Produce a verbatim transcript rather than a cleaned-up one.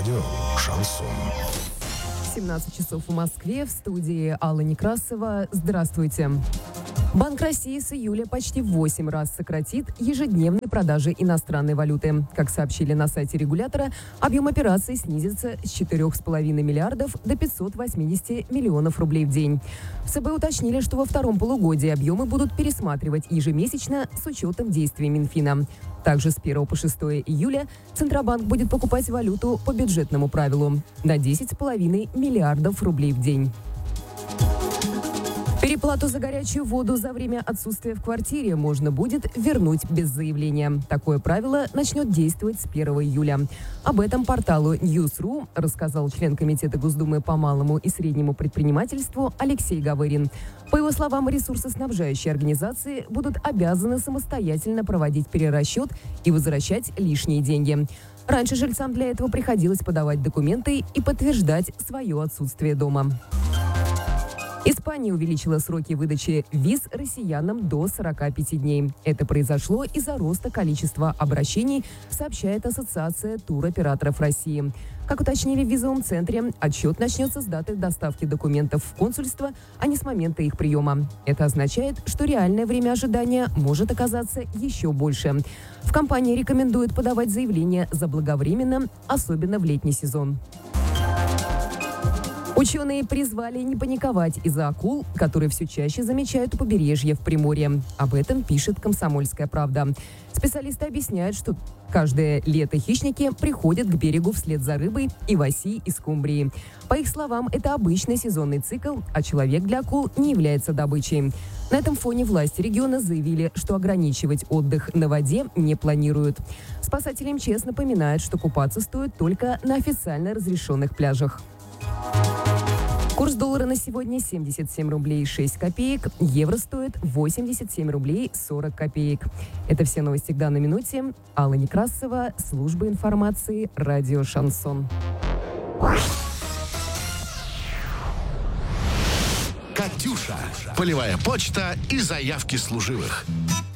Радио «Шансон». семнадцать часов в Москве. В студии Алла Некрасова. Здравствуйте. Банк России с июля почти в восемь раз сократит ежедневные продажи иностранной валюты. Как сообщили на сайте регулятора, объем операций снизится с четырёх с половиной миллиардов до пятисот восьмидесяти миллионов рублей в день. В ЦБ уточнили, что во втором полугодии объемы будут пересматривать ежемесячно с учетом действий Минфина. Также с первого по шестое июля Центробанк будет покупать валюту по бюджетному правилу на десять с половиной миллиардов рублей в день. Переплату за горячую воду за время отсутствия в квартире можно будет вернуть без заявления. Такое правило начнет действовать с первого июля. Об этом порталу News.ru рассказал член Комитета Госдумы по малому и среднему предпринимательству Алексей Гавырин. По его словам, ресурсоснабжающие организации будут обязаны самостоятельно проводить перерасчет и возвращать лишние деньги. Раньше жильцам для этого приходилось подавать документы и подтверждать свое отсутствие дома. Испания увеличила сроки выдачи виз россиянам до сорока пяти дней. Это произошло из-за роста количества обращений, сообщает Ассоциация туроператоров России. Как уточнили в визовом центре, отсчет начнется с даты доставки документов в консульство, а не с момента их приема. Это означает, что реальное время ожидания может оказаться еще больше. В компании рекомендуют подавать заявление заблаговременно, особенно в летний сезон. Ученые призвали не паниковать из-за акул, которые все чаще замечают у побережья в Приморье. Об этом пишет «Комсомольская правда». Специалисты объясняют, что каждое лето хищники приходят к берегу вслед за рыбой и васей из скумбрии. По их словам, это обычный сезонный цикл, а человек для акул не является добычей. На этом фоне власти региона заявили, что ограничивать отдых на воде не планируют. Спасатели МЧС напоминают, что купаться стоит только на официально разрешенных пляжах. Курс доллара на сегодня семьдесят семь рублей шесть копеек. Евро стоит восемьдесят семь рублей сорок копеек. Это все новости к данной минуте. Алла Некрасова, служба информации, радио «Шансон». «Катюша». Полевая почта и заявки служивых.